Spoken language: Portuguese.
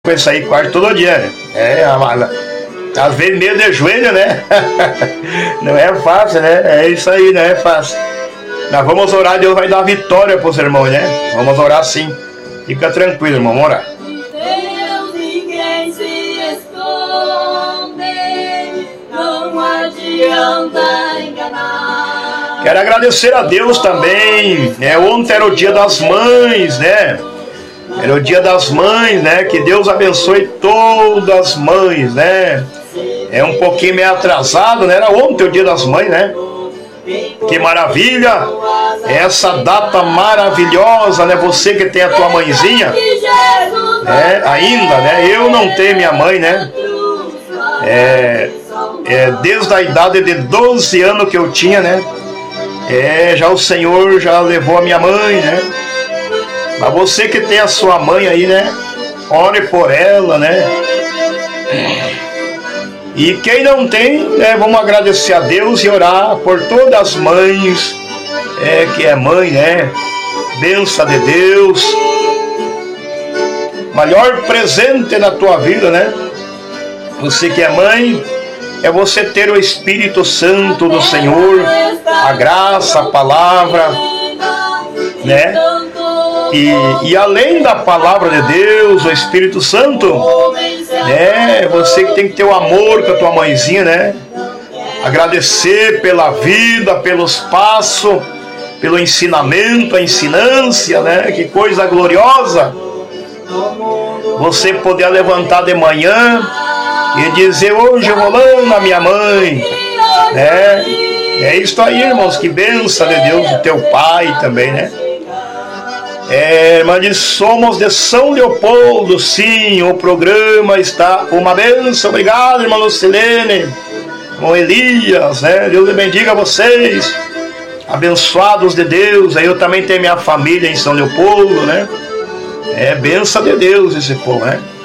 com isso aí quase todo dia, né? Às vezes meio de joelho, né? Não é fácil, né? É isso aí, não é fácil. Nós vamos orar, Deus vai dar vitória para os irmãos, né? Vamos orar sim. Fica tranquilo, irmão, vamos orar. Deus, ninguém se esconde, não adianta enganar. Quero agradecer a Deus também, né? Ontem era o dia das mães, né? Era o dia das mães, né? Que Deus abençoe todas as mães, né? É um pouquinho meio atrasado, né? Era ontem o dia das mães, né? Que maravilha! Essa data maravilhosa, né? Você que tem a tua mãezinha, né? Ainda, né? Eu não tenho minha mãe, né? Desde a idade de 12 anos que eu tinha, né? Já o Senhor já levou a minha mãe, né? Mas você que tem a sua mãe aí, né? Ore por ela, né? E quem não tem, né? Vamos agradecer a Deus e orar por todas as mães, que é mãe, né? Bênção de Deus. Maior presente na tua vida, né? Você que é mãe, é você ter o Espírito Santo do Senhor, a graça, a palavra, né? E além da palavra de Deus, o Espírito Santo, né? Você que tem que ter o amor com a tua mãezinha, né? Agradecer pela vida, pelos passos, pelo ensinamento, a ensinância, né? Que coisa gloriosa! Você poder levantar de manhã e dizer: hoje eu vou lá na minha mãe, né? É isso aí, irmãos, que bênção de Deus, do teu pai também, né? Mas somos de São Leopoldo, sim, o programa está uma bênção. Obrigado, irmã Lucilene, irmão Elias, né? Deus bendiga vocês, abençoados de Deus. Aí eu também tenho minha família em São Leopoldo, né? Bênção de Deus esse povo, né?